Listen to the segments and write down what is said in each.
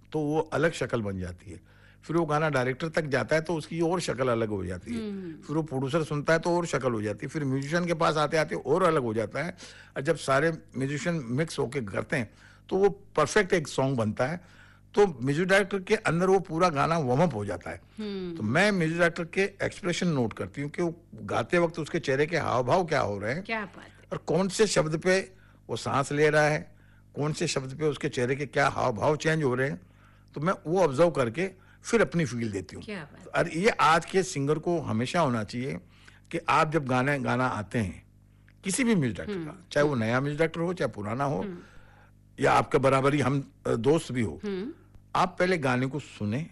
तो वो अलग शक्ल बन जाती है। फिर वो गाना डायरेक्टर तक जाता है तो उसकी और शक्ल अलग हो जाती है। फिर वो प्रोड्यूसर सुनता है तो और शक्ल हो जाती है। फिर म्यूजिशियन के पास आते आते और अलग हो जाता है। और जब सारे म्यूजिशियन मिक्स होके करते हैं तो वो परफेक्ट एक सॉन्ग बनता है। तो म्यूजिक डायरेक्टर के अंदर वो पूरा गाना वार्म अप हो जाता है। तो मैं म्यूजिक डायरेक्टर के एक्सप्रेशन नोट करती हूँ कि वो गाते वक्त उसके चेहरे के हाव भाव क्या हो रहे हैं, क्या बात है। और कौन से शब्द पे वो सांस ले रहा है, कौन से शब्द पे उसके चेहरे के क्या हाव भाव चेंज हो रहे हैं। तो मैं वो ऑब्जर्व करके फिर अपनी फील देती हूँ। क्या बात। और ये आज के सिंगर को हमेशा होना चाहिए कि आप जब गाना आते हैं किसी भी म्यूजिक डायरेक्टर का, चाहे वो नया म्यूजिक डायरेक्टर हो चाहे पुराना हो या आपके बराबर ही हम दोस्त भी हो, आप पहले गाने को सुने,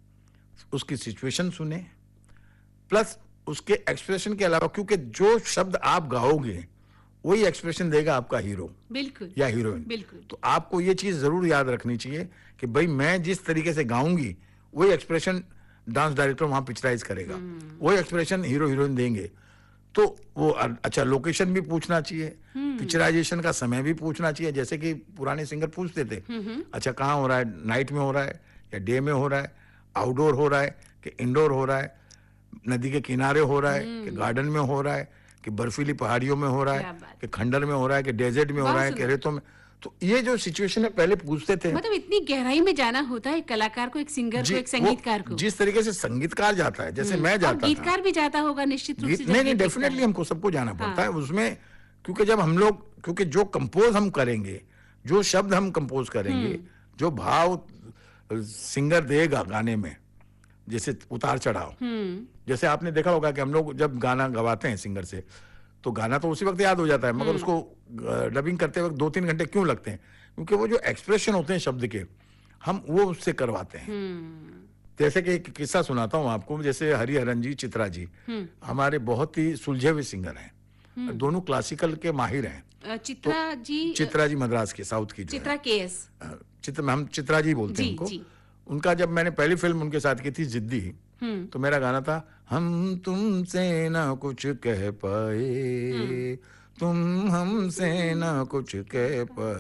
उसकी सिचुएशन सुने, प्लस उसके एक्सप्रेशन के अलावा, क्योंकि जो शब्द आप गाओगे वही एक्सप्रेशन देगा आपका हीरो बिल्कुल या हीरोइन। बिल्कुल। तो आपको ये चीज जरूर याद रखनी चाहिए कि भाई मैं जिस तरीके से गाऊंगी वही एक्सप्रेशन डांस डायरेक्टर वहां पिक्चराइज करेगा, वही एक्सप्रेशन हीरो हीरोइन देंगे। तो वो अच्छा लोकेशन भी पूछना चाहिए, पिक्चराइजेशन का समय भी पूछना चाहिए। जैसे कि पुराने सिंगर पूछते थे, अच्छा कहाँ हो रहा है, नाइट में हो रहा है या डे में हो रहा है, आउटडोर हो रहा है कि इंडोर हो रहा है, नदी के किनारे हो रहा है कि गार्डन में हो रहा है, कि बर्फीली पहाड़ियों में हो रहा क्या है, बात। कि खंडर में हो रहा है, कि डेजर्ट में हो रहा है, कि रेतों में। तो ये जो सिचुएशन है पहले पूछते थे। मतलब इतनी गहराई में जाना होता है एक कलाकार को, एक सिंगर को, एक वो संगीतकार को। जिस तरीके से संगीतकार जाता है, जैसे मैं और जाता था गीतकार भी जाता होगा निश्चित रूप से जब नहीं नहीं गीत लिखता डेफिनेटली है। हमको सबको जाना पड़ता है हाँ। उसमें। क्योंकि जब हम लोग, क्योंकि जो कंपोज हम करेंगे, जो शब्द हम कंपोज करेंगे, जो भाव सिंगर देगा गाने में, जैसे उतार चढ़ाव, जैसे आपने देखा होगा कि हम लोग जब गाना गवाते हैं सिंगर से तो गाना तो उसी वक्त याद हो जाता है, मगर उसको डबिंग करते वक्त 2-3 घंटे क्यों लगते हैं? क्योंकि वो जो एक्सप्रेशन होते हैं शब्द के, हम वो उससे करवाते हैं। जैसे कि एक किस्सा सुनाता हूँ आपको। जैसे हरिहरन जी, चित्रा जी हमारे बहुत ही सुलझे हुए सिंगर हैं, दोनों क्लासिकल के माहिर हैं। चित्रा जी, चित्रा जी मद्रास की, साउथ की जो है, चित्रा केएस। हम चित्रा जी बोलते हैं जी उनको। जी। उनका जब मैंने पहली फिल्म उनके साथ की थी जिद्दी, तो मेरा गाना था, हम तुमसे ना कुछ कह पाए, तुम हमसे ना कुछ कह पाए।